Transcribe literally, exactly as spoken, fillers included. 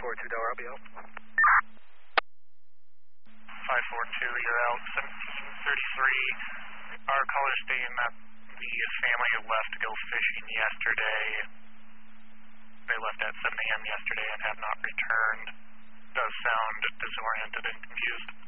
four two Delaware, I'll be out. five four two, you're out. seventeen thirty-three, our caller stating that the family had left to go fishing yesterday. They left at seven A M yesterday and have not returned. Does sound disoriented and confused.